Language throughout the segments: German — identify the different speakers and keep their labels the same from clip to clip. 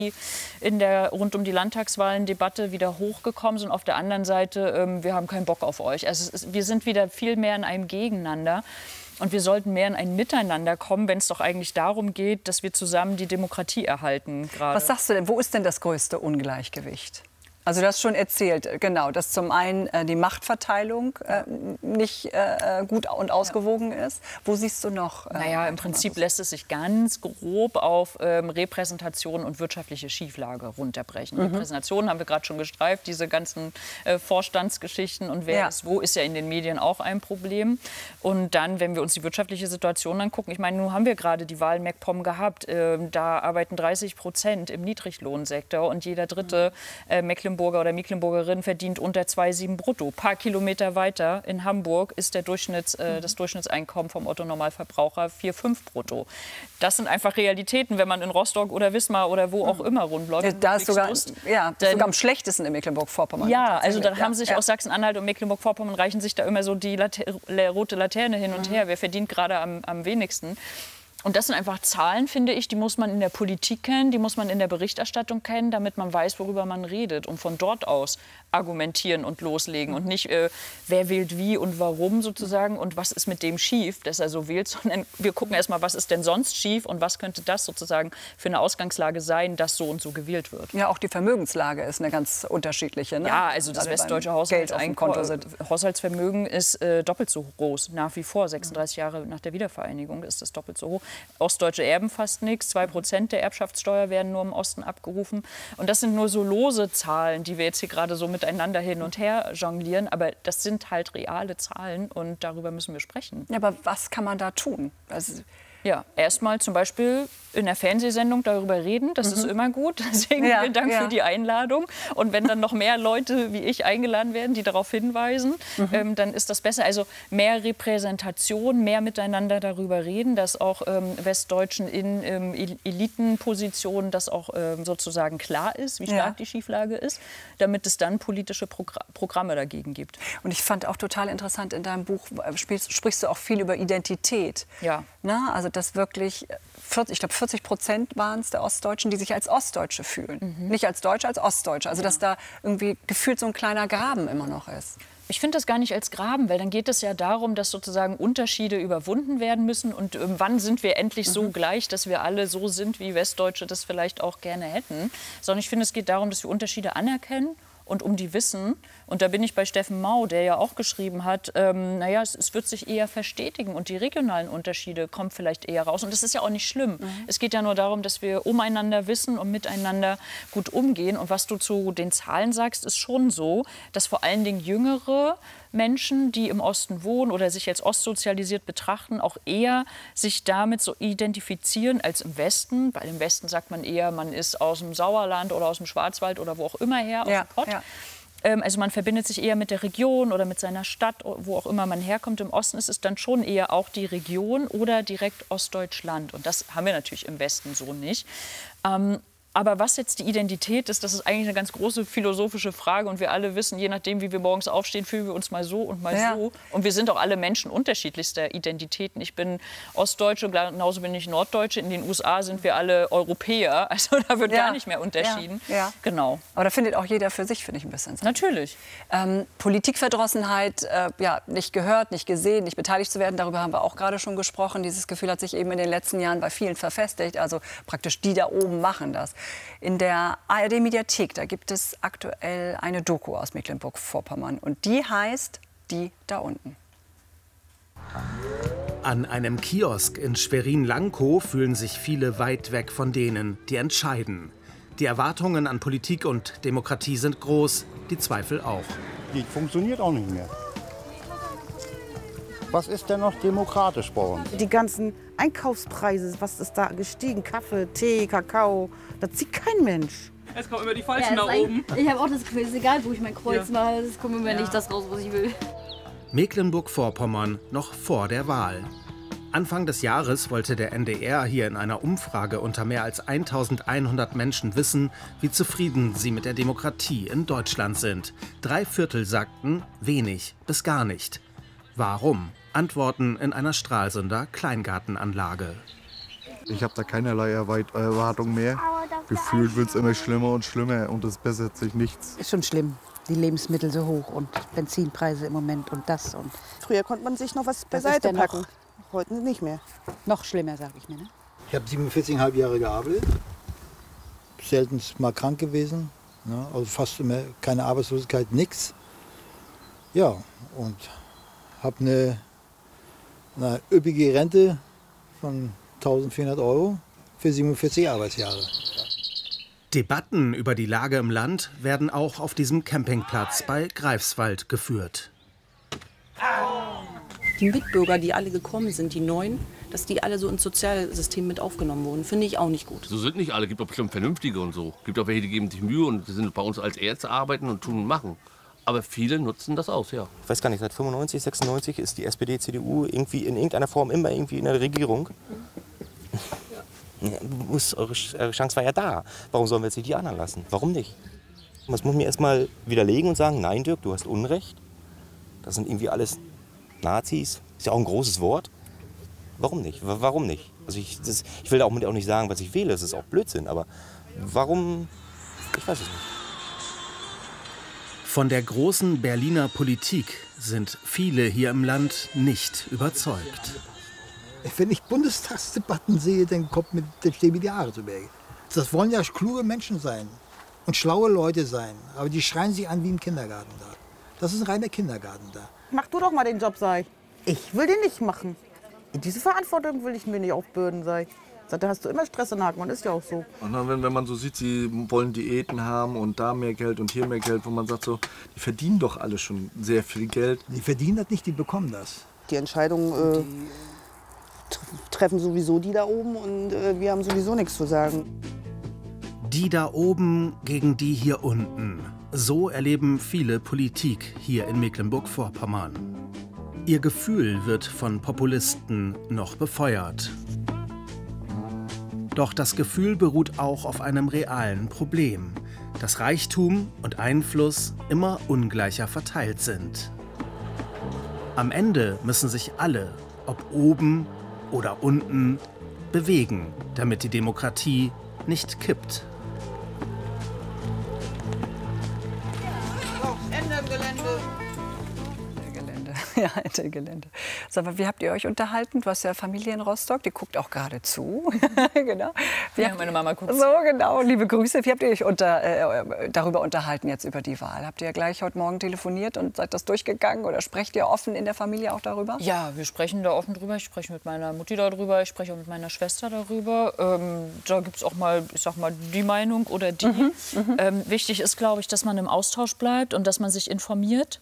Speaker 1: in der rund um die Landtagswahlen-Debatte wieder hochgekommen sind. Auf der anderen Seite, wir haben keinen Bock auf euch. Also wir sind wieder viel mehr in einem Gegeneinander. Und wir sollten mehr in ein Miteinander kommen, wenn es doch eigentlich darum geht, dass wir zusammen die Demokratie erhalten. Gerade.
Speaker 2: Was sagst du denn, wo ist denn das größte Ungleichgewicht? Also du hast schon erzählt, genau, dass zum einen die Machtverteilung nicht gut und ausgewogen ist. Wo siehst du noch?
Speaker 1: Naja, im Prinzip lässt es sich ganz grob auf Repräsentation und wirtschaftliche Schieflage runterbrechen. Repräsentation haben wir gerade schon gestreift, diese ganzen Vorstandsgeschichten und wer ist wo, ist ja in den Medien auch ein Problem. Und dann, wenn wir uns die wirtschaftliche Situation angucken, ich meine, nun haben wir gerade die Wahl MacPom gehabt, da arbeiten 30% im Niedriglohnsektor und jeder dritte Mecklenburger oder Mecklenburgerin verdient unter 2,7 brutto. Ein paar Kilometer weiter in Hamburg ist das Durchschnittseinkommen vom Otto-Normalverbraucher 4,5 brutto. Das sind einfach Realitäten, wenn man in Rostock oder Wismar oder wo auch immer rumläuft.
Speaker 2: Da ist sogar am schlechtesten in Mecklenburg-Vorpommern.
Speaker 1: Ja, also da haben sich aus Sachsen-Anhalt und Mecklenburg-Vorpommern reichen sich da immer so die rote Laterne hin und her. Wer verdient gerade am wenigsten? Und das sind einfach Zahlen, finde ich, die muss man in der Politik kennen, die muss man in der Berichterstattung kennen, damit man weiß, worüber man redet und von dort aus argumentieren und loslegen und nicht, wer wählt wie und warum sozusagen und was ist mit dem schief, dass er so wählt, sondern wir gucken erst mal, was ist denn sonst schief und was könnte das sozusagen für eine Ausgangslage sein, dass so und so gewählt wird.
Speaker 2: Ja, auch die Vermögenslage ist eine ganz unterschiedliche. Ne?
Speaker 1: Ja, also das westdeutsche Haushaltsvermögen ist doppelt so groß, nach wie vor, 36 Jahre nach der Wiedervereinigung ist es doppelt so hoch. Ostdeutsche erben fast nichts, 2% der Erbschaftssteuer werden nur im Osten abgerufen. Und das sind nur so lose Zahlen, die wir jetzt hier gerade so miteinander hin und her jonglieren. Aber das sind halt reale Zahlen und darüber müssen wir sprechen.
Speaker 2: Ja, aber was kann man da tun? Also
Speaker 1: ja, erstmal zum Beispiel in der Fernsehsendung darüber reden, das ist immer gut. Deswegen vielen Dank für die Einladung. Und wenn dann noch mehr Leute wie ich eingeladen werden, die darauf hinweisen, dann ist das besser. Also mehr Repräsentation, mehr miteinander darüber reden, dass auch Westdeutschen in Elitenpositionen das auch sozusagen klar ist, wie stark die Schieflage ist, damit es dann politische Programme dagegen gibt.
Speaker 2: Und ich fand auch total interessant, in deinem Buch sprichst du auch viel über Identität.
Speaker 1: Ja.
Speaker 2: Na, also das wirklich, ich glaube 40% waren es der Ostdeutschen, die sich als Ostdeutsche fühlen. Nicht als Deutsche, als Ostdeutsche. Also dass da irgendwie gefühlt so ein kleiner Graben immer noch ist.
Speaker 1: Ich finde das gar nicht als Graben, weil dann geht es ja darum, dass sozusagen Unterschiede überwunden werden müssen. Und wann sind wir endlich so gleich, dass wir alle so sind, wie Westdeutsche das vielleicht auch gerne hätten. Sondern ich finde, es geht darum, dass wir Unterschiede anerkennen und um die wissen. Und da bin ich bei Steffen Mau, der ja auch geschrieben hat, naja, es wird sich eher verstetigen und die regionalen Unterschiede kommen vielleicht eher raus. Und das ist ja auch nicht schlimm. Es geht ja nur darum, dass wir umeinander wissen und miteinander gut umgehen. Und was du zu den Zahlen sagst, ist schon so, dass vor allen Dingen jüngere Menschen, die im Osten wohnen oder sich als ostsozialisiert betrachten, auch eher sich damit so identifizieren als im Westen. Weil im Westen sagt man eher, man ist aus dem Sauerland oder aus dem Schwarzwald oder wo auch immer her, aus dem Pott. Ja. Also man verbindet sich eher mit der Region oder mit seiner Stadt, wo auch immer man herkommt. Im Osten ist es dann schon eher auch die Region oder direkt Ostdeutschland. Und das haben wir natürlich im Westen so nicht. Aber was jetzt die Identität ist, das ist eigentlich eine ganz große philosophische Frage. Und wir alle wissen, je nachdem, wie wir morgens aufstehen, fühlen wir uns mal so und mal so. Und wir sind auch alle Menschen unterschiedlichster Identitäten. Ich bin Ostdeutsche, genauso bin ich Norddeutsche. In den USA sind wir alle Europäer. Also da wird gar nicht mehr unterschieden. Genau.
Speaker 2: Aber da findet auch jeder für sich, finde ich, ein bisschen.
Speaker 1: Natürlich.
Speaker 2: Politikverdrossenheit, nicht gehört, nicht gesehen, nicht beteiligt zu werden. Darüber haben wir auch gerade schon gesprochen. Dieses Gefühl hat sich eben in den letzten Jahren bei vielen verfestigt. Also praktisch die da oben machen das. In der ARD-Mediathek, da gibt es aktuell eine Doku aus Mecklenburg-Vorpommern. Und die heißt Die da unten.
Speaker 3: An einem Kiosk in Schwerin-Lankow fühlen sich viele weit weg von denen, die entscheiden. Die Erwartungen an Politik und Demokratie sind groß, die Zweifel auch.
Speaker 4: Die funktioniert auch nicht mehr. Was ist denn noch demokratisch bei uns?
Speaker 5: Die ganzen Einkaufspreise, was ist da gestiegen? Kaffee, Tee, Kakao, das sieht kein Mensch.
Speaker 6: Es kommen immer die Falschen nach oben.
Speaker 7: Ich habe auch das Gefühl, es ist egal, wo ich mein Kreuz mache, es kommt immer nicht das raus, was ich will.
Speaker 3: Mecklenburg-Vorpommern noch vor der Wahl. Anfang des Jahres wollte der NDR hier in einer Umfrage unter mehr als 1100 Menschen wissen, wie zufrieden sie mit der Demokratie in Deutschland sind. 3/4 sagten wenig bis gar nicht. Warum? Antworten in einer Stralsunder Kleingartenanlage.
Speaker 4: Ich habe da keinerlei Erwartung mehr.
Speaker 8: Gefühlt wird es immer schlimmer und schlimmer und es bessert sich nichts.
Speaker 9: Ist schon schlimm, die Lebensmittel so hoch und Benzinpreise im Moment und das. Und
Speaker 5: Früher konnte man sich noch was beiseite packen. Heute nicht mehr.
Speaker 9: Noch schlimmer, sage ich mir. Ne?
Speaker 10: Ich habe 47,5 Jahre gearbeitet, selten mal krank gewesen, ne? Also fast immer keine Arbeitslosigkeit, nichts. Ja, und habe eine üppige Rente von 1.400 € für 47 Arbeitsjahre.
Speaker 3: Debatten über die Lage im Land werden auch auf diesem Campingplatz bei Greifswald geführt.
Speaker 11: Die Mitbürger, die alle gekommen sind, die Neuen, dass die alle so ins Sozialsystem mit aufgenommen wurden, finde ich auch nicht gut.
Speaker 12: So sind nicht alle, gibt auch bestimmt Vernünftige und so. Gibt auch welche, die geben sich Mühe und sind bei uns als Ärzte arbeiten und tun und machen. Aber viele nutzen das aus, ja.
Speaker 13: Ich weiß gar nicht, seit 95, 96 ist die SPD, CDU irgendwie in irgendeiner Form immer irgendwie in der Regierung. Ja, eure Chance war ja da. Warum sollen wir jetzt nicht die anderen lassen? Warum nicht? Das muss mir erst mal widerlegen und sagen, nein Dirk, du hast Unrecht. Das sind irgendwie alles Nazis. Ist ja auch ein großes Wort. Warum nicht? Warum nicht? Also ich will da auch nicht sagen, was ich wähle. Das ist auch Blödsinn. Aber warum? Ich weiß es nicht.
Speaker 3: Von der großen Berliner Politik sind viele hier im Land nicht überzeugt.
Speaker 10: Wenn ich Bundestagsdebatten sehe, dann stehen mir die Haare zu Berge. Das wollen ja kluge Menschen sein und schlaue Leute sein. Aber die schreien sich an wie im Kindergarten da. Das ist ein reiner Kindergarten da.
Speaker 5: Mach du doch mal den Job, sei. Ich will den nicht machen. Diese Verantwortung will ich mir nicht aufbürden, sei. Da hast du immer Stress im Haken, man ist ja auch so.
Speaker 8: Und dann, wenn man so sieht, sie wollen Diäten haben und da mehr Geld und hier mehr Geld, wo man sagt so, die verdienen doch alle schon sehr viel Geld.
Speaker 10: Die verdienen das nicht, die bekommen das.
Speaker 5: Die Entscheidungen treffen sowieso die da oben und wir haben sowieso nichts zu sagen.
Speaker 3: Die da oben gegen die hier unten. So erleben viele Politik hier in Mecklenburg-Vorpommern. Ihr Gefühl wird von Populisten noch befeuert. Doch das Gefühl beruht auch auf einem realen Problem, dass Reichtum und Einfluss immer ungleicher verteilt sind. Am Ende müssen sich alle, ob oben oder unten, bewegen, damit die Demokratie nicht kippt.
Speaker 5: Ende im Gelände.
Speaker 2: Ja, Ende Gelände. Sag mal, wie habt ihr euch unterhalten? Du hast ja Familie in Rostock, die guckt auch gerade zu. Genau.
Speaker 1: Ja, meine Mama guckt.
Speaker 2: So, genau. Liebe Grüße. Wie habt ihr euch darüber unterhalten jetzt über die Wahl? Habt ihr gleich heute Morgen telefoniert und seid das durchgegangen oder sprecht ihr offen in der Familie auch darüber?
Speaker 1: Ja, wir sprechen da offen drüber. Ich spreche mit meiner Mutti darüber, ich spreche auch mit meiner Schwester darüber. Da gibt es auch mal, ich sag mal, die Meinung oder die. Wichtig ist, glaube ich, dass man im Austausch bleibt und dass man sich informiert.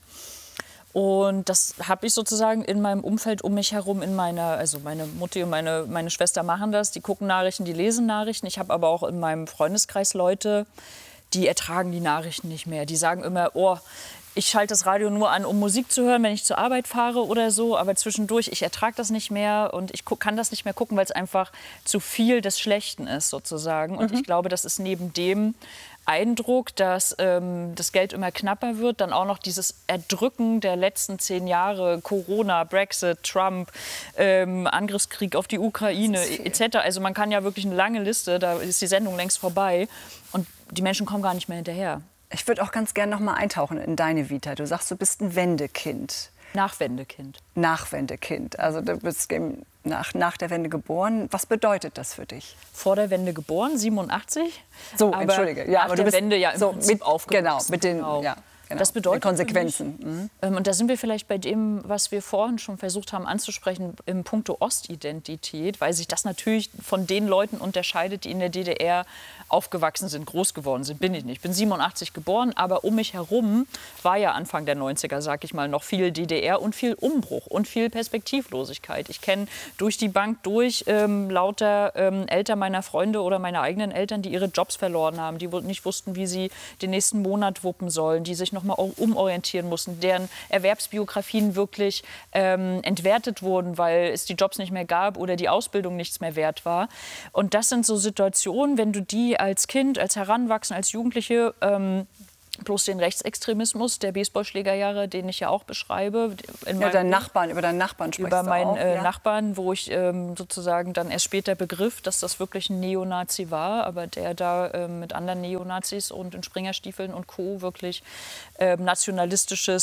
Speaker 1: Und das habe ich sozusagen in meinem Umfeld um mich herum, also meine Mutti und meine Schwester machen das, die gucken Nachrichten, die lesen Nachrichten. Ich habe aber auch in meinem Freundeskreis Leute, die ertragen die Nachrichten nicht mehr. Die sagen immer, oh, ich schalte das Radio nur an, um Musik zu hören, wenn ich zur Arbeit fahre oder so. Aber zwischendurch, ich ertrage das nicht mehr und ich kann das nicht mehr gucken, weil es einfach zu viel des Schlechten ist sozusagen. Und ich glaube, das ist neben dem Eindruck, dass das Geld immer knapper wird, dann auch noch dieses Erdrücken der letzten 10 Jahre, Corona, Brexit, Trump, Angriffskrieg auf die Ukraine etc. Also man kann ja wirklich eine lange Liste, da ist die Sendung längst vorbei und die Menschen kommen gar nicht mehr hinterher.
Speaker 2: Ich würde auch ganz gerne noch mal eintauchen in deine Vita. Du sagst, du bist ein Wendekind.
Speaker 1: Nachwendekind.
Speaker 2: Nachwendekind. Also du bist nach der Wende geboren. Was bedeutet das für dich?
Speaker 1: Vor der Wende geboren, 87.
Speaker 2: So,
Speaker 1: aber
Speaker 2: entschuldige.
Speaker 1: Ja, aber du bist Wende ja im Prinzip aufgewachsen.
Speaker 2: Genau, mit den
Speaker 1: Das bedeutet
Speaker 2: die Konsequenzen.
Speaker 1: Und da sind wir vielleicht bei dem, was wir vorhin schon versucht haben anzusprechen, im Punkto Ostidentität, weil sich das natürlich von den Leuten unterscheidet, die in der DDR aufgewachsen sind, groß geworden sind. Bin ich nicht. Ich bin 87 geboren, aber um mich herum war ja Anfang der 90er, sag ich mal, noch viel DDR und viel Umbruch und viel Perspektivlosigkeit. Ich kenne durch die Bank durch lauter Eltern meiner Freunde oder meine eigenen Eltern, die ihre Jobs verloren haben, die nicht wussten, wie sie den nächsten Monat wuppen sollen, die sich noch mal umorientieren mussten, deren Erwerbsbiografien wirklich entwertet wurden, weil es die Jobs nicht mehr gab oder die Ausbildung nichts mehr wert war. Und das sind so Situationen, wenn du die als Kind, als Heranwachsender, als Jugendliche bloß den Rechtsextremismus der Baseballschlägerjahre, den ich ja auch beschreibe.
Speaker 2: Über deinen Nachbarn sprichst
Speaker 1: über
Speaker 2: du
Speaker 1: meinen
Speaker 2: auch, ja?
Speaker 1: Nachbarn, wo ich sozusagen dann erst später begriff, dass das wirklich ein Neonazi war, aber der da mit anderen Neonazis und in Springerstiefeln und Co. wirklich nationalistische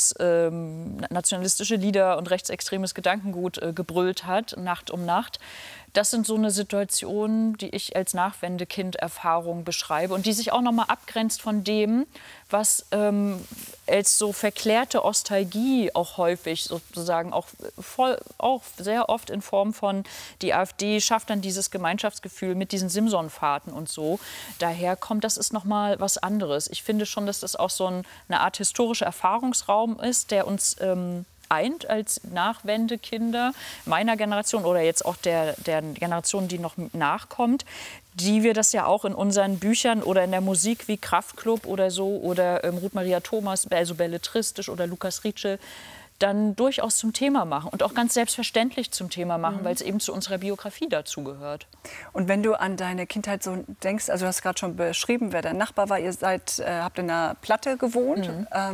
Speaker 1: Lieder und rechtsextremes Gedankengut gebrüllt hat, Nacht um Nacht. Das sind so eine Situation, die ich als Nachwendekind-Erfahrung beschreibe und die sich auch noch mal abgrenzt von dem, was als so verklärte Ostalgie auch häufig sozusagen auch sehr oft in Form von die AfD schafft dann dieses Gemeinschaftsgefühl mit diesen Simson-Fahrten und so. Daher kommt, das ist noch mal was anderes. Ich finde schon, dass das auch so eine Art historischer Erfahrungsraum ist, der uns eint als Nachwendekinder meiner Generation oder jetzt auch der Generation, die noch nachkommt, die wir das ja auch in unseren Büchern oder in der Musik wie Kraftklub oder so oder Ruth Maria Thomas, also belletristisch oder Lukas Rietschel, dann durchaus zum Thema machen und auch ganz selbstverständlich zum Thema machen, weil es eben zu unserer Biografie dazugehört.
Speaker 2: Und wenn du an deine Kindheit so denkst, also du hast gerade schon beschrieben, wer dein Nachbar war, ihr habt in einer Platte gewohnt.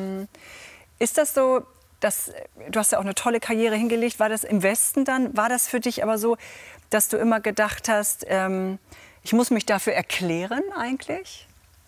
Speaker 2: Ist das so, du hast ja auch eine tolle Karriere hingelegt, war das im Westen dann? War das für dich aber so, dass du immer gedacht hast, ich muss mich dafür erklären eigentlich?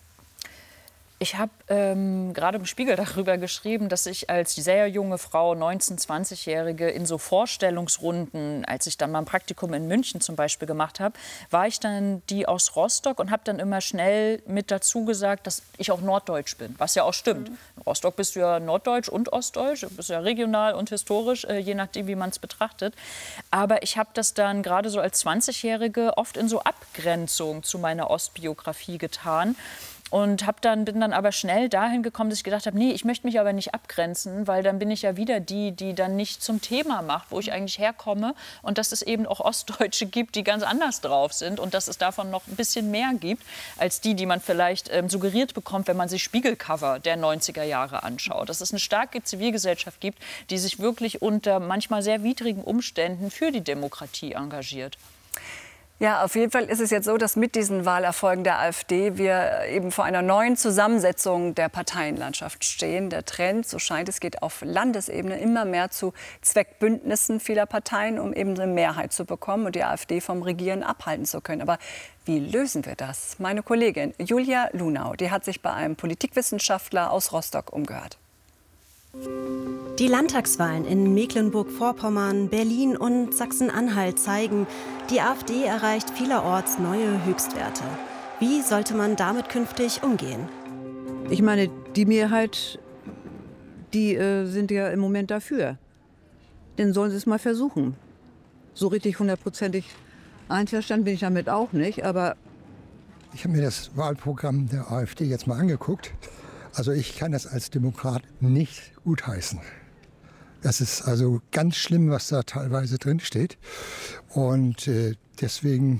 Speaker 1: Ich habe gerade im Spiegel darüber geschrieben, dass ich als sehr junge Frau, 19-, 20-Jährige, in so Vorstellungsrunden, als ich dann mal ein Praktikum in München zum Beispiel gemacht habe, war ich dann die aus Rostock und habe dann immer schnell mit dazu gesagt, dass ich auch Norddeutsch bin, was ja auch stimmt. In Rostock bist du ja Norddeutsch und Ostdeutsch, du bist ja regional und historisch, je nachdem, wie man es betrachtet. Aber ich habe das dann gerade so als 20-Jährige oft in so Abgrenzung zu meiner Ostbiografie getan. Und bin dann aber schnell dahin gekommen, dass ich gedacht habe, nee, ich möchte mich aber nicht abgrenzen, weil dann bin ich ja wieder die dann nicht zum Thema macht, wo ich eigentlich herkomme. Und dass es eben auch Ostdeutsche gibt, die ganz anders drauf sind und dass es davon noch ein bisschen mehr gibt, als die man vielleicht suggeriert bekommt, wenn man sich Spiegelcover der 90er Jahre anschaut. Dass es eine starke Zivilgesellschaft gibt, die sich wirklich unter manchmal sehr widrigen Umständen für die Demokratie engagiert.
Speaker 2: Ja, auf jeden Fall ist es jetzt so, dass mit diesen Wahlerfolgen der AfD wir eben vor einer neuen Zusammensetzung der Parteienlandschaft stehen. Der Trend, so scheint es, geht auf Landesebene immer mehr zu Zweckbündnissen vieler Parteien, um eben eine Mehrheit zu bekommen und die AfD vom Regieren abhalten zu können. Aber wie lösen wir das? Meine Kollegin Julia Lunau, die hat sich bei einem Politikwissenschaftler aus Rostock umgehört.
Speaker 14: Die Landtagswahlen in Mecklenburg-Vorpommern, Berlin und Sachsen-Anhalt zeigen, die AfD erreicht vielerorts neue Höchstwerte. Wie sollte man damit künftig umgehen?
Speaker 9: Ich meine, die Mehrheit, die sind ja im Moment dafür. Dann sollen sie es mal versuchen. So richtig hundertprozentig einverstanden bin ich damit auch nicht, aber...
Speaker 15: Ich habe mir das Wahlprogramm der AfD jetzt mal angeguckt. Also ich kann das als Demokrat nicht gutheißen. Das ist also ganz schlimm, was da teilweise drin steht. Und deswegen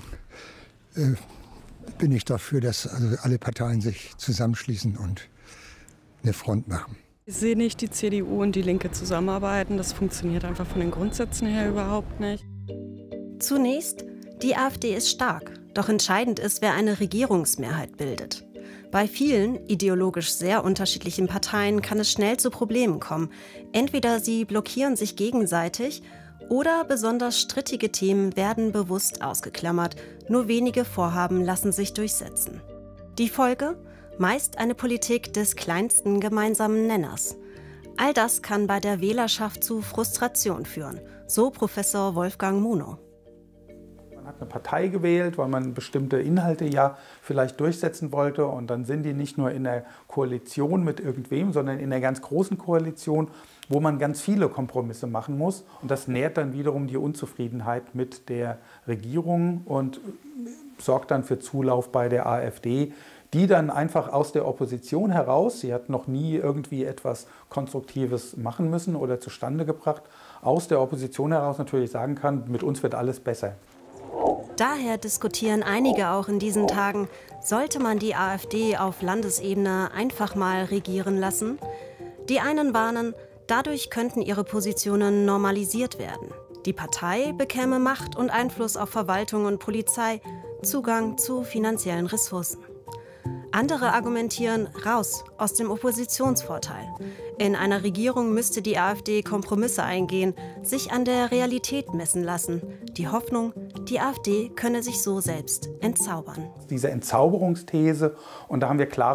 Speaker 15: bin ich dafür, dass also alle Parteien sich zusammenschließen und eine Front machen.
Speaker 16: Ich sehe nicht die CDU und die Linke zusammenarbeiten. Das funktioniert einfach von den Grundsätzen her überhaupt nicht.
Speaker 14: Zunächst, die AfD ist stark. Doch entscheidend ist, wer eine Regierungsmehrheit bildet. Bei vielen ideologisch sehr unterschiedlichen Parteien kann es schnell zu Problemen kommen. Entweder sie blockieren sich gegenseitig oder besonders strittige Themen werden bewusst ausgeklammert. Nur wenige Vorhaben lassen sich durchsetzen. Die Folge? Meist eine Politik des kleinsten gemeinsamen Nenners. All das kann bei der Wählerschaft zu Frustration führen, so Professor Wolfgang Munow.
Speaker 17: Man hat eine Partei gewählt, weil man bestimmte Inhalte ja vielleicht durchsetzen wollte. Und dann sind die nicht nur in der Koalition mit irgendwem, sondern in der ganz großen Koalition, wo man ganz viele Kompromisse machen muss. Und das nährt dann wiederum die Unzufriedenheit mit der Regierung und sorgt dann für Zulauf bei der AfD, die dann einfach aus der Opposition heraus, sie hat noch nie irgendwie etwas Konstruktives machen müssen oder zustande gebracht, aus der Opposition heraus natürlich sagen kann, mit uns wird alles besser.
Speaker 14: Daher diskutieren einige auch in diesen Tagen, sollte man die AfD auf Landesebene einfach mal regieren lassen? Die einen warnen, dadurch könnten ihre Positionen normalisiert werden. Die Partei bekäme Macht und Einfluss auf Verwaltung und Polizei, Zugang zu finanziellen Ressourcen. Andere argumentieren raus aus dem Oppositionsvorteil. In einer Regierung müsste die AfD Kompromisse eingehen, sich an der Realität messen lassen. Die Hoffnung, die AfD könne sich so selbst entzaubern.
Speaker 17: Diese Entzauberungsthese, und da haben wir klare